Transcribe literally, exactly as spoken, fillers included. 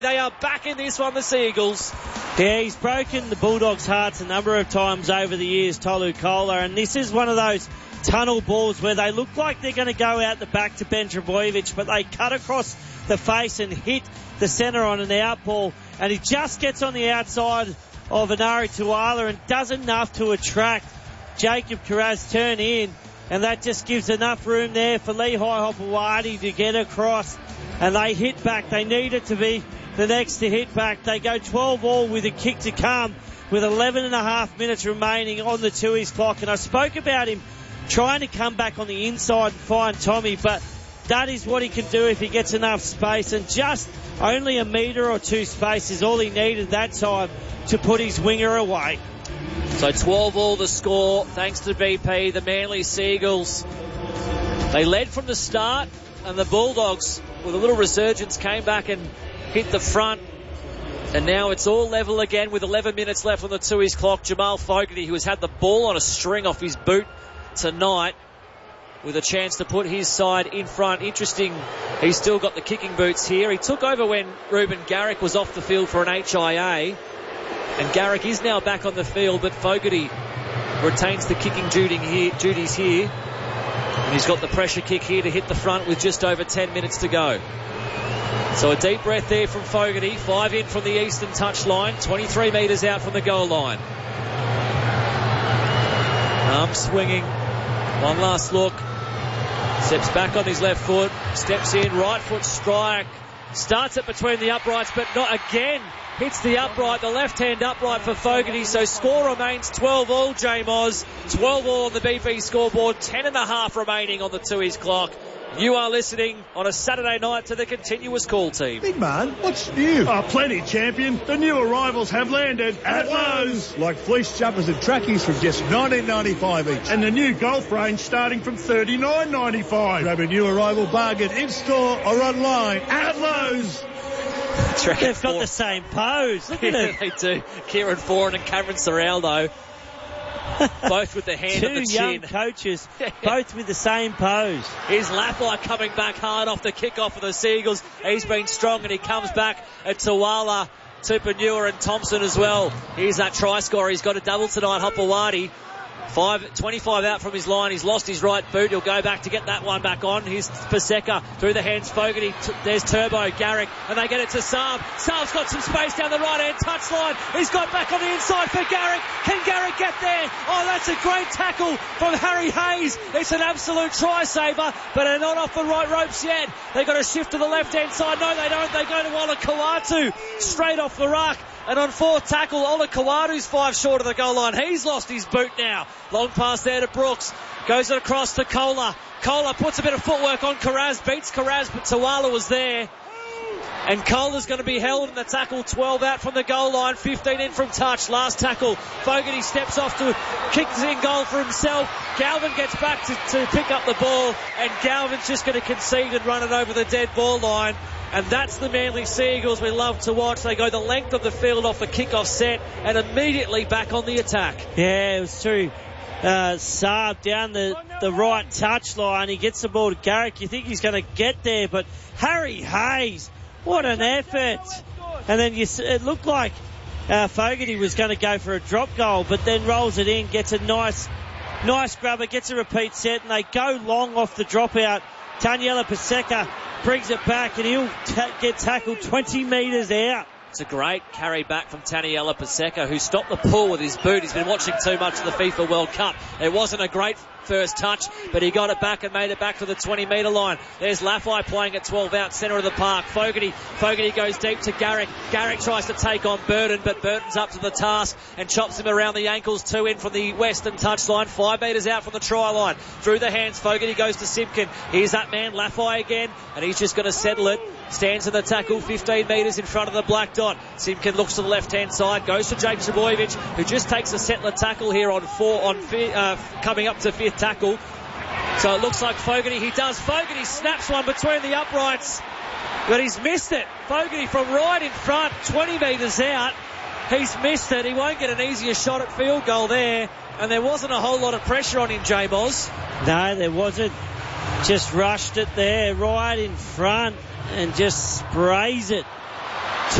They are back in this one, the Seagulls. Yeah, he's broken the Bulldogs' hearts a number of times over the years, Tolu Kola, and this is one of those tunnel balls where they look like they're going to go out the back to Ben Trbojevic, but they cut across the face and hit the centre on an out ball, and he just gets on the outside of Anari Tuala and does enough to attract Jacob Kiraz turn in, and that just gives enough room there for Lehigh Hopewadi to get across, and they hit back. They need it to be the next to hit back. They go twelve all with a kick to come with eleven and a half minutes remaining on the Tui's clock. And I spoke about him trying to come back on the inside and find Tommy, but that is what he can do if he gets enough space, and just only a metre or two space is all he needed that time to put his winger away. So twelve all the score, thanks to B P, the Manly Seagulls. They led from the start, and the Bulldogs, with a little resurgence, came back and hit the front, and now it's all level again with eleven minutes left on the Tui's clock. Jamal Fogarty, who has had the ball on a string off his boot tonight, with a chance to put his side in front. Interesting, he's still got the kicking boots here. He took over when Ruben Garrick was off the field for an H I A, and Garrick is now back on the field, but Fogarty retains the kicking duties here, and he's got the pressure kick here to hit the front with just over ten minutes to go. So a deep breath there from Fogarty. Five in from the eastern touchline. twenty-three metres out from the goal line. Arm swinging. One last look. Steps back on his left foot. Steps in. Right foot strike. Starts it between the uprights, but not again. Hits the upright, the left-hand upright for Fogarty. So score remains twelve all, J-Moz. twelve all on the B P scoreboard. ten and a half remaining on the Tui's clock. You are listening on a Saturday night to the Continuous Call team. Big man, what's new? Oh, plenty, champion. The new arrivals have landed at Lowe's. Like fleece jumpers and trackies from just nineteen ninety-five each. And the new golf range starting from thirty-nine ninety-five. Grab a new arrival bargain in-store or online at Lowe's. They've got the same pose. Look at it. They do. Kieran Foran and Cameron Sorrell, both with the hand on the Two chin. young coaches, both with the same pose. Here's Laffey coming back hard off the kick-off of the Seagulls. He's been strong, and he comes back at Tuala, Tupanua and Thompson as well. Here's that try scorer. He's got a double tonight, Hopewadi. Five, twenty-five out from his line. He's lost his right boot. He'll go back to get that one back on. Here's Paseka through the hands. Fogarty. T- there's Turbo. Garrick. And they get it to Saab. Saab's got some space down the right-hand touchline. He's got back on the inside for Garrick. Can Garrick get there? Oh, that's a great tackle from Harry Hayes. It's an absolute try-saver, but they're not off the right ropes yet. They've got to shift to the left-hand side. No, they don't. They go to Ola Kawatu straight off the ruck. And on fourth tackle, Ola Kawatu's five short of the goal line. He's lost his boot now. Long pass there to Brooks. Goes it across to Kola. Kola puts a bit of footwork on Kiraz. Beats Kiraz, but Tuala was there. And Cola's going to be held in the tackle. twelve out from the goal line. fifteen in from touch. Last tackle. Fogarty steps off to kick in goal for himself. Galvin gets back to, to pick up the ball. And Galvin's just going to concede and run it over the dead ball line. And that's the Manly Seagulls we love to watch. They go the length of the field off the kick-off set and immediately back on the attack. Yeah, it was true. Uh, Saab down the, the right touchline. He gets the ball to Garrick. You think he's going to get there, but Harry Hayes, what an effort. And then you, it looked like uh, Fogarty was going to go for a drop goal, but then rolls it in, gets a nice, nice grubber, gets a repeat set, and they go long off the dropout. Taniela Paseka brings it back, and he'll ta- get tackled twenty metres out. It's a great carry back from Taniela Paseka, who stopped the pull with his boot. He's been watching too much of the FIFA World Cup. It wasn't a great first touch, but he got it back and made it back to the twenty metre line. There's Laffey playing at twelve out, centre of the park. Fogarty, Fogarty goes deep to Garrick. Garrick tries to take on Burton, but Burton's up to the task and chops him around the ankles. Two in from the western touchline, five metres out from the try line. Through the hands, Fogarty goes to Simpkin. Here's that man, Laffey again, and he's just going to settle it. Stands in the tackle, fifteen metres in front of the black dot. Simpkin looks to the left-hand side, goes to Jake Trbojevic, who just takes a settler tackle here on four, on fi- uh, coming up to fifth tackle. So it looks like Fogarty, he does. Fogarty snaps one between the uprights, but he's missed it. Fogarty from right in front, twenty metres out. He's missed it. He won't get an easier shot at field goal there. And there wasn't a whole lot of pressure on him, J-Moz. No, there wasn't. Just rushed it there right in front and just sprays it